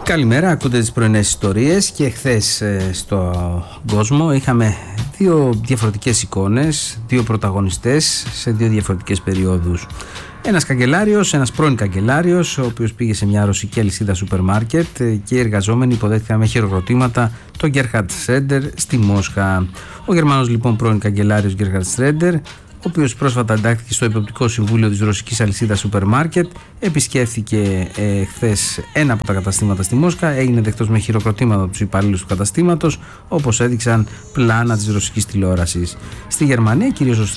Καλημέρα, ακούτε τις πρωινές ιστορίες και χθες στον κόσμο είχαμε δύο διαφορετικές εικόνες, δύο πρωταγωνιστές σε δύο διαφορετικές περιόδους. Ένας καγκελάριος, ένας πρώην καγκελάριος, ο οποίος πήγε σε μια ρωσική αλυσίδα σούπερ μάρκετ και οι εργαζόμενοι υποδέχτηκαν με χειροκροτήματα τον Γκέρχαρντ Σρέντερ στη Μόσχα. Ο Γερμανός λοιπόν πρώην καγκελάριος Γκέρχαρντ Σρέντερ, ο οποίος πρόσφατα εντάχθηκε στο Εποπτικό Συμβούλιο της ρωσικής αλυσίδας σούπερ μάρκετ, επισκέφθηκε χθες ένα από τα καταστήματα στη Μόσχα, έγινε δεκτός με χειροκροτήματα από τους υπαλλήλους του καταστήματος, όπως έδειξαν πλάνα της ρωσικής τηλεόρασης. Στη Γερμανία, κυρίως